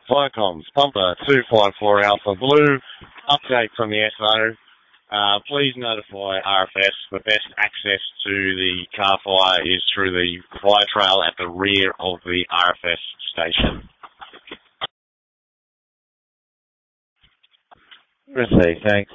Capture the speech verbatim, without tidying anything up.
Viacom's Pumper two five four Alpha Blue. Update from the S O. Uh, please notify R F S the best access to the car fire is through the fire trail at the rear of the R F S station. Received, thanks.